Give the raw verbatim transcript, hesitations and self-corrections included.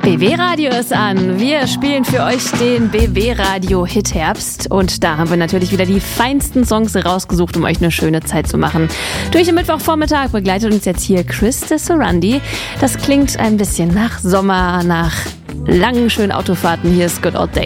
B W-Radio ist an. Wir spielen für euch den B W-Radio-Hit Herbst. Und da haben wir natürlich wieder die feinsten Songs rausgesucht, um euch eine schöne Zeit zu machen. Durch den Mittwochvormittag begleitet uns jetzt hier Chris de Surrandi. Das klingt ein bisschen nach Sommer, nach langen, schönen Autofahrten. Hier ist Good Old Days.